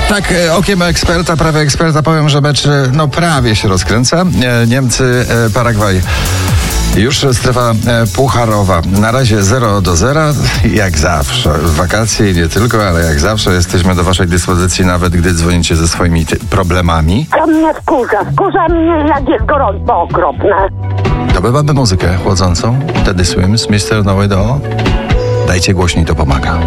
Tak, okiem eksperta, prawie eksperta powiem, że mecz prawie się rozkręca. Niemcy, Paragwaj. Już strefa pucharowa. Na razie 0-0. Jak zawsze. W wakacje i nie tylko, ale jak zawsze jesteśmy do waszej dyspozycji, nawet gdy dzwonicie ze swoimi problemami. To mnie wkurza mnie, jak jest gorąco okropne. To by mamy muzykę chłodzącą. Teddy Swims, Mr. Know It All. Dajcie głośniej, to pomaga.